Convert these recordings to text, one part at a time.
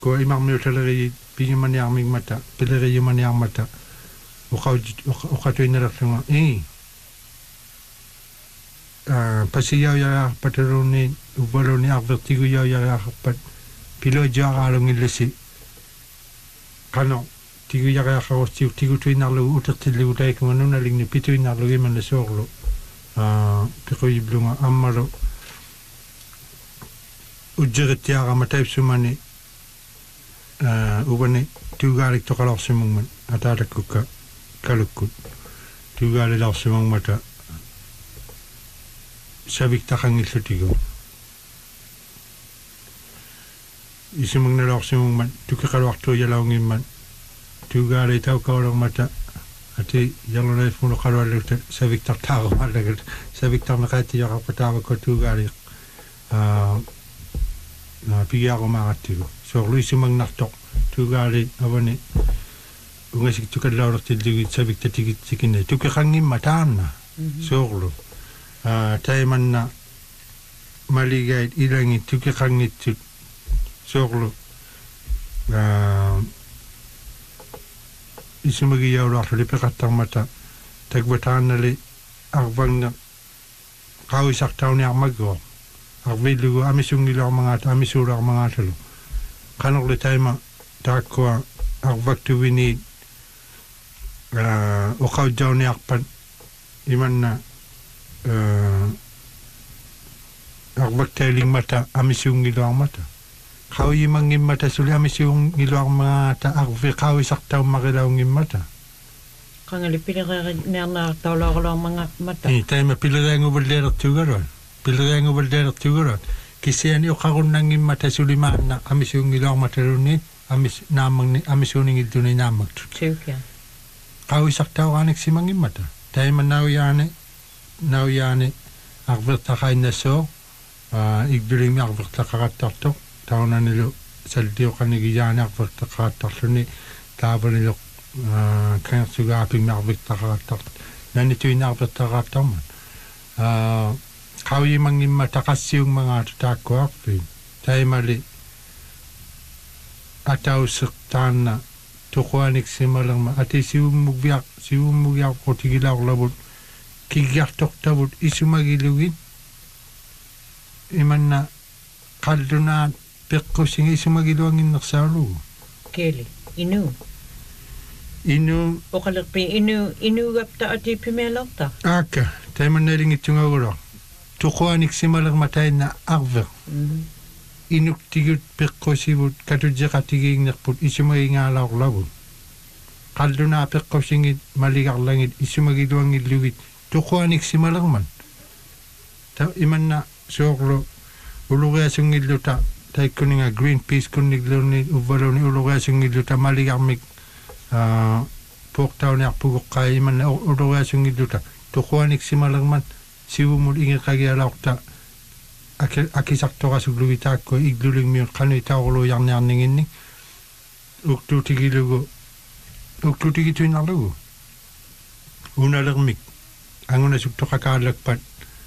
ko imang mi utalari pinyaman yang ming mata pilari yaman yang mata ukatu inaratunga pasiyaw ya pataruni ubaloni akvertigo ya pat pilo jaga along ilisi kano tigu ya tigu tu inarlu utertili utai kumanuna lingni pitu inarlu iman le sorlo piko iblunga amaro ujjiritiaga mataip sumani ubani tugarik tokalor sumungman atata kuka kalukut tugali lar sumung mata sabik takangil sutigo isimung na lar sumungman tukakalwakto yalawngin man tugali tau kawalang mata ati yalonay funo kalwalute sabik taktago malagal sabik tak nakati yakapatawa ko tugali piyago makatigo so luisimang naktok tugali abani ungasik tukadlawrak tildigit sabik tatigit sikine tukakangin matana soglo taiman na maligayit ilangit tukakangit soglo isumagi yawrak lipikatang mata tagbatan nali akbang na kawisak taon ni akmagro akvilugo amisungilo amisura mga talo kanok le taima takwa akvaktu wini okaw jaw ni akpan iman na akvaktailing mata amisungilo ang mata kaw imang mata suli amisungilo ang mata akvikaw isak taon makilaw ng mata kangali pinaka na tawla ko lang mga mata taima pilagay ng ubalderak tugaron pilagay ng ubalderak tugaron kasi yan yung kakunang mata sulimaan na amisungilo ang mata rin amis namang ni amisuning ito ni namag Siya. Kawisak tao kanik si mangin mata. Tayo man nauyane akberta kay na so igduling mi akberta kakataktok tao na nilo saldiyo kanigiyane akberta kakatakto ni tabo nilo kaya sugaping mi akberta kakatakto nanito yung akberta kakatakto man kawi mangin mata kasi yung mga tutako akpin tayo mali ataw sektan tukuanik simalang ma ati siumugyak ko tigilaw labot kigyak tok tabot isumagilugin iman na kaldo na pekko singi isumagilugin naksalu keli inu o kalakpi inu gapta ati pimelokta aka tayo man naringit yung aguro tukuanik simalang matay na akver inuk tigut pekko sibut katudja katiging nakput isumagi ngalaw labut kaldo na pekko singit maligak langit isumagi duangit lugit tukuanik simalang man ta iman na soklo uluga sungit luta tay kuninga Greenpeace kunig ni ubalo ni uluga sungit luta maligak mig pok tao ni akpugok kaya iman na uluga sungit luta tukuanik simalang man siwumul ingat kagialaw ta akisak toka suglugita ko igluling mi kanu itawlo yang ningin ni uktu tigilugo uktu tigitu inalugo unalermik anguna suktoka kalakpat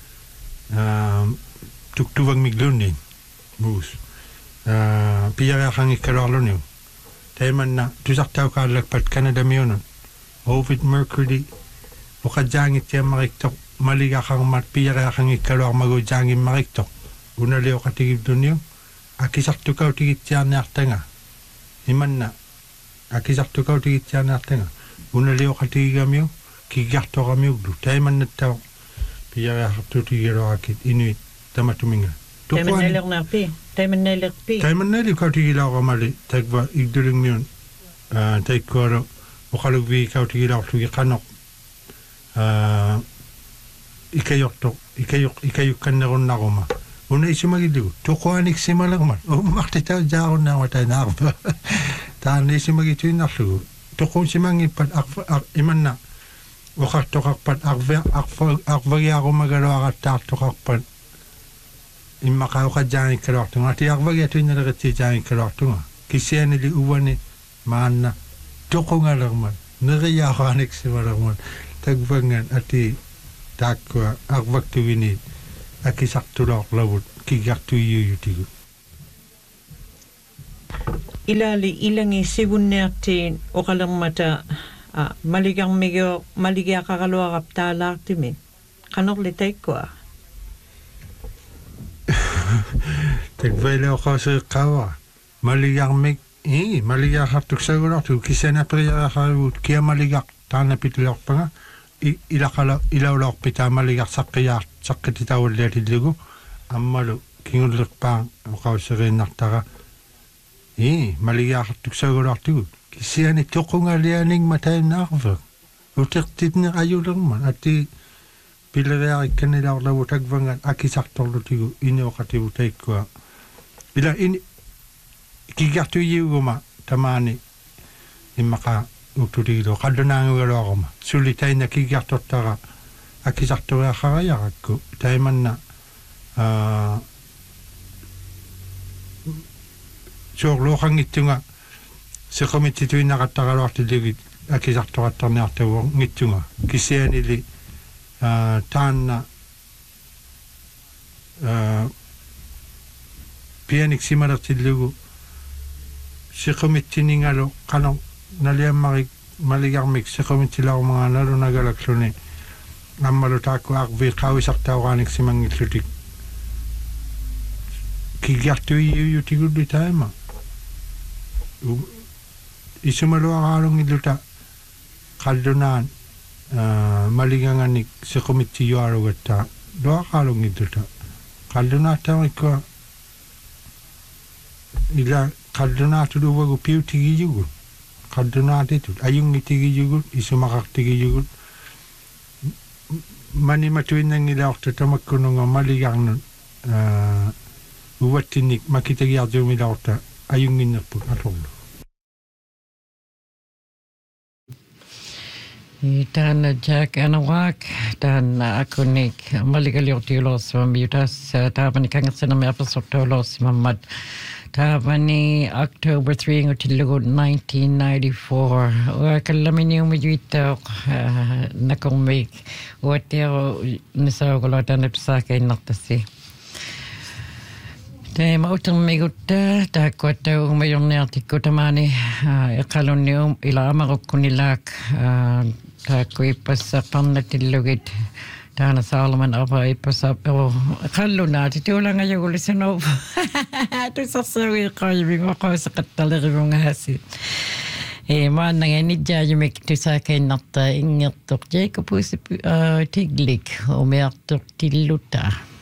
tuktuwang miglunin mus piyara kangi karalo niyo tayman na tusak tao kalakpat Canada miyonon Ovid Mercury ukadjangit siya makiktok maliga kang piyara kangi karo magujangin makiktok una leo katigib dunyo akisak tukaw tigit siya naktenga iman na akisak tukaw tigit siya naktenga una leo katigam yo kigakto kami uglu tayo man na tao piyara kapto tigiro akit inuit tamatuminga tayo man nalak na pi tayo man nalak kaw tigilaw kamali tagwa igduling miyon tayo koro ukalugvi kaw tigilaw tugi kanok ikayok kan na ron nakoma una isumagiliw tukuanik simalang man makita jaon na matay na ako taan isumagito yung naklugo tukun simangipat iman na wakak tokakpat akvagi ako magalaw akat tokakpat imakaw ka dyan ikalakto nga ati akvagi ato yung nalagati dyan ikalakto nga kisiya nili uwan ni maan na tukun nga lang man nagayakoanik simalang man tagbangan ati takwa akvag tuwinid akisak tulok labut kigak tu yu tigu ilali ilangi sivunnertiin oqalermata maligarmigio maligiaqaqaluarap taalaartimi qanorli taikkua Tekvele oqaseeqqaava maligarmik maligaartuksagulortu kisanaperiaraarut kiamaligaq taanapitulorpanga ilaulorpita maligarsaqiyaart saqqititaullatillugu аммалу кингуллерпаа оqausseriinnartara малигаартуксагулартугут киссиани тоқунгалианингма таиннаарве утертитне аюлерма ати пилериарикканилаарлаву таквангат акисарторлутигу инеоqativu таиккуа ила ин кигартуиугума тамаани иммаqa утулигило қаллунаангугалуарма сулитаина кигартортара акисарториахараяракку таиманна соорлуухангитсунга секомитситуиннақаттаралуартилигит акисартораттарниартаву ngitsunga кисианили таанна пианик сималертиллугу секомитсинингалу қано налиаммарик малигармик секомитсилаарумаганалу нагалаклуни аммалу тааккуарви қависартаугааник симангиллутик кигартуиутигулли таама исумалуарaalungilluta qallunaан малиганганик секомитсиюаругатта луарaalungilluta qallunaаттариккуа ила qallunaatuluuvagu piutigiyugut qallunaatitut ajungitигiyugut isumaqartigiyugut маниматуиннангилаорта тамаккунунга малигарнут уаттинник макитагиартуумилаорта аюнгиннерпут аторлу Tän Jack Anawak tän akunik maligaliortiulos miutas taavani kangatsena me apasortolos mamad taavani October 3 ngotillugu 1994 uakallamini umijuittauq nakormik uattiaro nisaugulo tanapsaakainnartassi Teema utamigutta taakkuattau umayorniartikku tamani eqalunnium ila amarukkunilak taakkuippassaqarnatillugit taana Salman apa ippasap qallunaati tuulangajugullisanov tusarsawi qayimingoqausaqattalerimungaasi maannangani jaajimik tusaakainnarta ingertoq Jacob tiglik umiartoq tilluta